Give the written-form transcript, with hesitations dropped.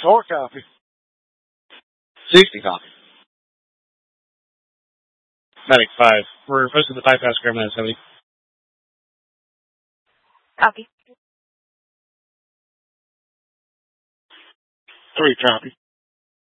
4 copy. 60 copy. Medic 5. We're posting the bypass gremlin at 70. Copy. 3 copy.